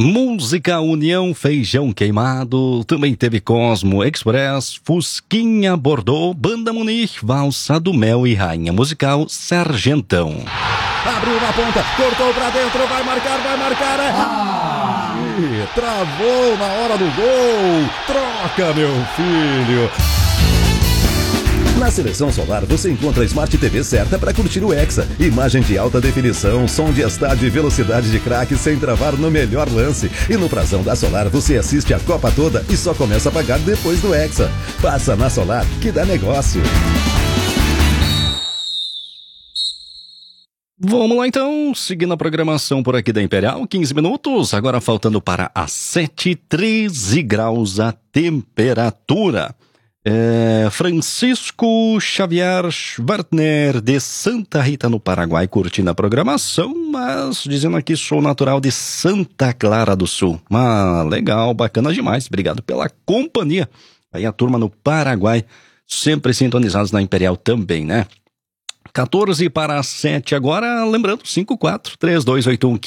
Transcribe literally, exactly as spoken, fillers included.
Música União, Feijão Queimado, também teve Cosmo Express, Fusquinha Bordeaux, Banda Munique, Valsa do Mel e Rainha Musical Sargentão. Abriu na ponta, cortou pra dentro, vai marcar, vai marcar, é... Ah! Ih, travou na hora do gol, troca, meu filho. Na Seleção Solar você encontra a Smart T V certa para curtir o Hexa. Imagem de alta definição, som de estádio e velocidade de craque sem travar no melhor lance. E no prazão da Solar você assiste a Copa toda e só começa a pagar depois do Hexa. Passa na Solar que dá negócio. Vamos lá então, seguindo a programação por aqui da Imperial, quinze minutos, agora faltando para as sete, treze graus a temperatura. É, Francisco Xavier Schwartner de Santa Rita no Paraguai curtindo a programação, mas dizendo aqui sou natural de Santa Clara do Sul. Ah, legal, bacana demais, obrigado pela companhia. Aí a turma no Paraguai, sempre sintonizados na Imperial também, né? quatorze para as sete agora, lembrando, cinco quatro três dois oito um